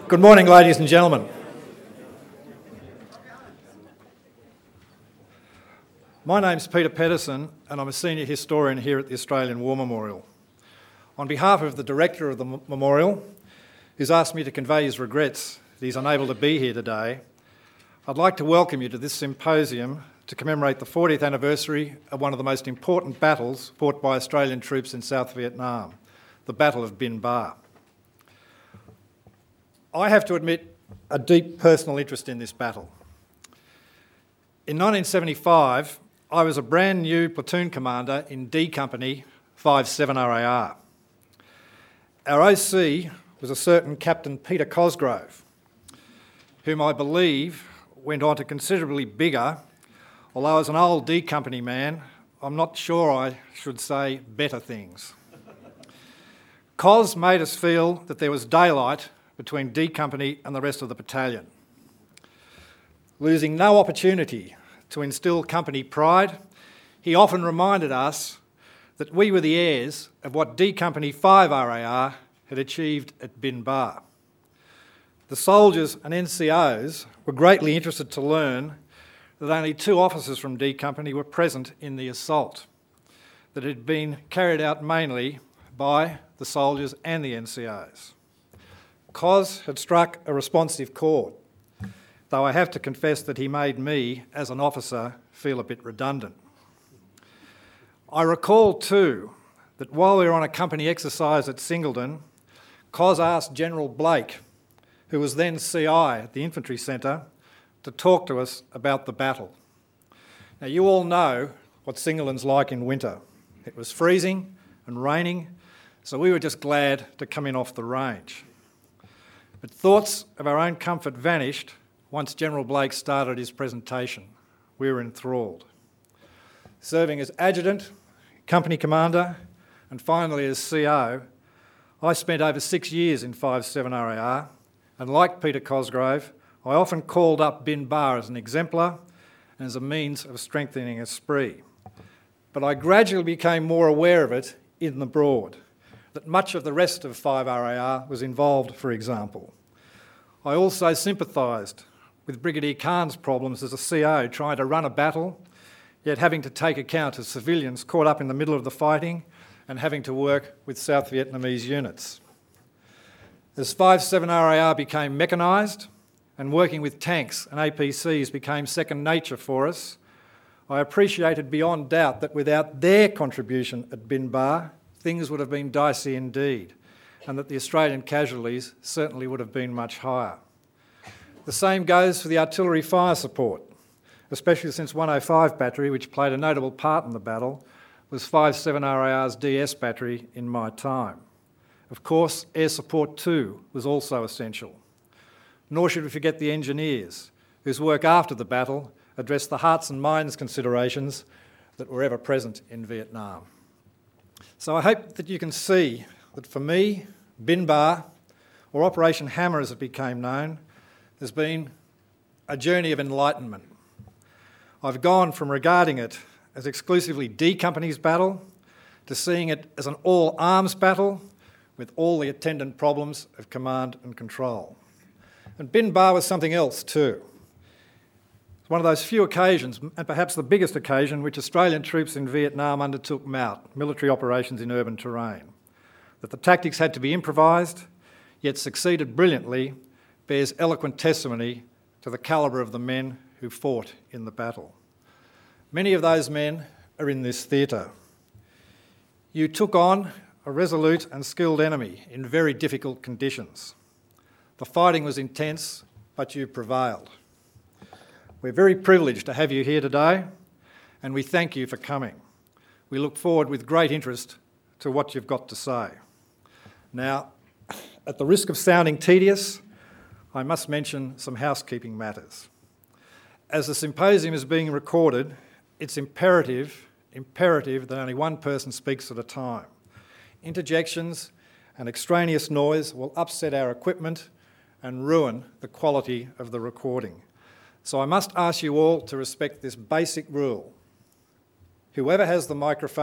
Good morning, ladies and gentlemen. My name's Peter Pedersen and I'm a senior historian here at the Australian War Memorial. On behalf of the director of the memorial, who's asked me to convey his regrets that he's unable to be here today, I'd like to welcome you to this symposium to commemorate the 40th anniversary of one of the most important battles fought by Australian troops in South Vietnam, the Battle of Binh Ba. I have to admit a deep personal interest in this battle. In 1975, I was a brand new platoon commander in D Company 57 RAR. Our OC was a certain Captain Peter Cosgrove, whom I believe went on to considerably bigger, although as an old D Company man, I'm not sure I should say better things. Cos made us feel that there was daylight between D Company and the rest of the battalion. Losing no opportunity to instil company pride, he often reminded us that we were the heirs of what D Company 5 RAR had achieved at Binh Ba. The soldiers and NCOs were greatly interested to learn that only 2 officers from D Company were present in the assault, that it had been carried out mainly by the soldiers and the NCOs. Cos had struck a responsive chord, though I have to confess that he made me, as an officer, feel a bit redundant. I recall too that while we were on a company exercise at Singleton, Cos asked General Blake, who was then CI at the Infantry Centre, to talk to us about the battle. Now you all know what Singleton's like in winter. It was freezing and raining, so we were just glad to come in off the range. But thoughts of our own comfort vanished once General Blake started his presentation. We were enthralled. Serving as adjutant, company commander, and finally as CO, I spent over 6 years in 57 RAR, and like Peter Cosgrove, I often called up Binh Ba as an exemplar and as a means of strengthening esprit. But I gradually became more aware of it in the Broad, that much of the rest of 5 RAR was involved, for example. I also sympathised with Brigadier Khan's problems as a CO trying to run a battle, yet having to take account of civilians caught up in the middle of the fighting and having to work with South Vietnamese units. As 57 RAR became mechanised and working with tanks and APCs became second nature for us, I appreciated beyond doubt that without their contribution at Binh Ba, things would have been dicey indeed, and that the Australian casualties certainly would have been much higher. The same goes for the artillery fire support, especially since 105 Battery, which played a notable part in the battle, was 57 RAR's DS battery in my time. Of course, air support too was also essential. Nor should we forget the engineers, whose work after the battle addressed the hearts and minds considerations that were ever present in Vietnam. So I hope that you can see that for me, Binh Ba, or Operation Hammer as it became known, has been a journey of enlightenment. I've gone from regarding it as exclusively D Company's battle to seeing it as an all-arms battle with all the attendant problems of command and control. And Binh Ba was something else too. It's one of those few occasions, and perhaps the biggest occasion, which Australian troops in Vietnam undertook MOUT, military operations in urban terrain. That the tactics had to be improvised, yet succeeded brilliantly, bears eloquent testimony to the calibre of the men who fought in the battle. Many of those men are in this theatre. You took on a resolute and skilled enemy in very difficult conditions. The fighting was intense, but you prevailed. We're very privileged to have you here today, and we thank you for coming. We look forward with great interest to what you've got to say. Now, at the risk of sounding tedious, I must mention some housekeeping matters. As the symposium is being recorded, it's imperative that only one person speaks at a time. Interjections and extraneous noise will upset our equipment and ruin the quality of the recording. So I must ask you all to respect this basic rule. Whoever has the microphone